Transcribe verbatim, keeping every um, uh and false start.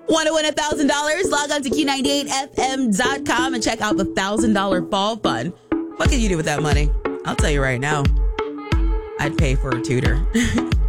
Want to win one thousand dollars? Log on to Q ninety-eight F M dot com and check out the one thousand dollars Fall Fund. What can you do with that money? I'll tell you right now. I'd pay for a tutor.